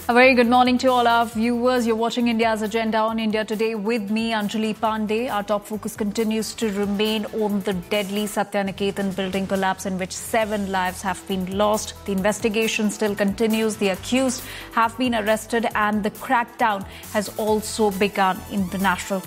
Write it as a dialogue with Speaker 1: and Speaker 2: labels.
Speaker 1: A very good morning to all our viewers. You're watching India's Agenda on India Today with me, Anjali Pandey. Our top focus continues to remain on the deadly Satyaniketan building collapse in which 7 lives have been lost. The investigation still continues. The accused have been arrested and the crackdown has also begun in the National